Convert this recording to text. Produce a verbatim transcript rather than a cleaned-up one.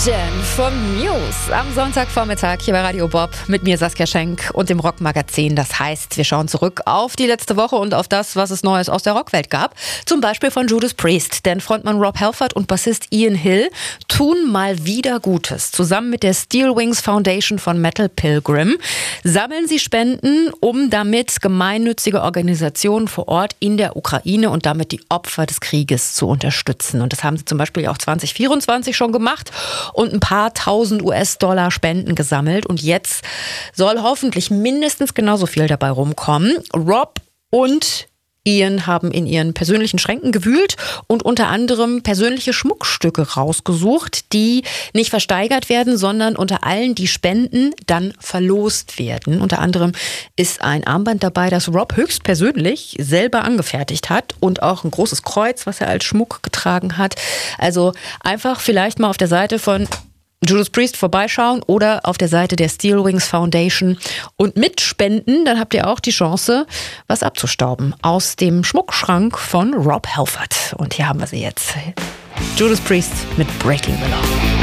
Legend von Muse am Sonntagvormittag hier bei Radio Bob mit mir Saskia Schenk und dem Rockmagazin. Das heißt, wir schauen zurück auf die letzte Woche und auf das, was es Neues aus der Rockwelt gab. Zum Beispiel von Judas Priest, denn Frontmann Rob Halford und Bassist Ian Hill tun mal wieder Gutes. Zusammen mit der Steelwings Foundation von Metal Pilgrim sammeln sie Spenden, um damit gemeinnützige Organisationen vor Ort in der Ukraine und damit die Opfer des Krieges zu unterstützen. Und das haben sie zum Beispiel auch zwanzig vierundzwanzig schon gemacht und ein paar tausend U S-Dollar Spenden gesammelt. Und jetzt soll hoffentlich mindestens genauso viel dabei rumkommen. Rob und Ian haben in ihren persönlichen Schränken gewühlt und unter anderem persönliche Schmuckstücke rausgesucht, die nicht versteigert werden, sondern unter allen, die spenden, dann verlost werden. Unter anderem ist ein Armband dabei, das Rob höchstpersönlich selber angefertigt hat und auch ein großes Kreuz, was er als Schmuck getragen hat. Also einfach vielleicht mal auf der Seite von Judas Priest vorbeischauen oder auf der Seite der Steelwings Foundation und mitspenden, dann habt ihr auch die Chance, was abzustauben aus dem Schmuckschrank von Rob Halford. Und hier haben wir sie jetzt. Judas Priest mit Breaking the Law.